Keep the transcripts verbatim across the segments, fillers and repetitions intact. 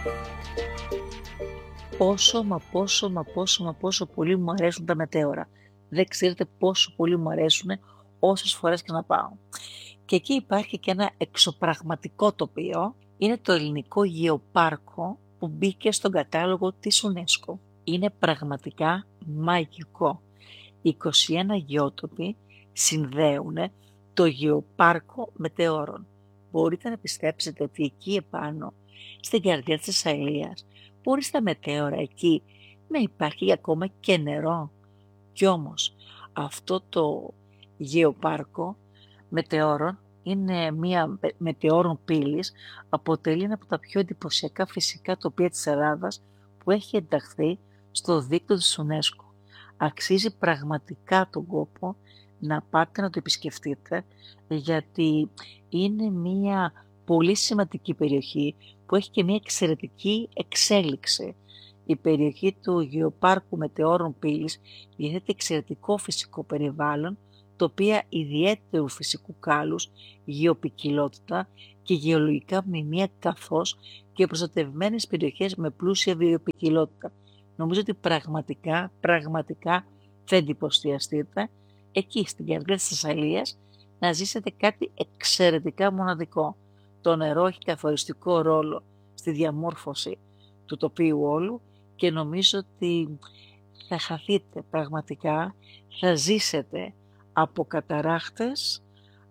Πόσο μα πόσο μα πόσο μα πόσο πολύ μου αρέσουν τα μετέωρα. Δεν ξέρετε πόσο πολύ μου αρέσουν όσες φορές και να πάω. Και εκεί υπάρχει και ένα εξωπραγματικό τοπίο. Είναι το ελληνικό γεωπάρκο που μπήκε στον κατάλογο της UNESCO. Είναι πραγματικά μαγικό. είκοσι ένα γεώτοποι συνδέουν το γεωπάρκο μετεώρων. Μπορείτε να πιστέψετε ότι εκεί επάνω, στην καρδιά της Θεσσαλίας, μπορεί στα μετέωρα εκεί να υπάρχει ακόμα και νερό. Κι όμως αυτό το γεωπάρκο μετεώρων είναι μια μετεώρων πύλης, αποτελεί ένα από τα πιο εντυπωσιακά φυσικά τοπία της Ελλάδας που έχει ενταχθεί στο δίκτυο της UNESCO. Αξίζει πραγματικά τον κόπο να πάτε να το επισκεφτείτε, γιατί είναι μια πολύ σημαντική περιοχή που έχει και μια εξαιρετική εξέλιξη. Η περιοχή του Γεωπάρκου Μετεώρων Πύλης διαθέτει εξαιρετικό φυσικό περιβάλλον, τοπία ιδιαίτερου φυσικού κάλους, γεωπικιλότητα και γεωλογικά μνημεία, καθώς και προστατευμένες περιοχές με πλούσια βιοποικιλότητα. Νομίζω ότι πραγματικά, πραγματικά θα εντυπωσιαστείτε εκεί στην καρδιά της Θεσσαλίας να ζήσετε κάτι εξαιρετικά μοναδικό. Το νερό έχει καθοριστικό ρόλο στη διαμόρφωση του τοπίου όλου και νομίζω ότι θα χαθείτε πραγματικά, θα ζήσετε από καταράχτες,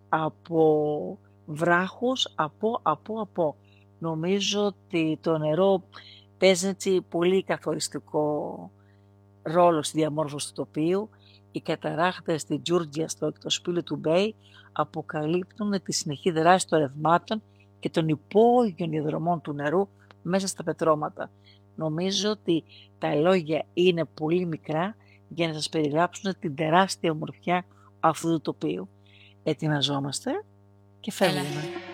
από βράχους, από, από, από. Νομίζω ότι το νερό παίζει έτσι πολύ καθοριστικό ρόλο στη διαμόρφωση του τοπίου. Οι καταράχτες στη Τζούρτζια, στο εκτοσπίλιο του Μπέι, αποκαλύπτουν τη συνεχή δράση των ρευμάτων και των υπόγειων υδρομών του νερού μέσα στα πετρώματα. Νομίζω ότι τα λόγια είναι πολύ μικρά για να σας περιγράψουν την τεράστια ομορφιά αυτού του τοπίου. Ετοιμαζόμαστε και φεύγουμε.